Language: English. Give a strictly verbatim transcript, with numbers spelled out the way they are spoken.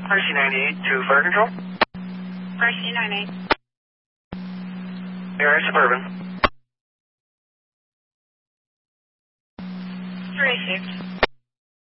R C ninety-eight to Fire Control. R C ninety-eight. Air Suburban. three six.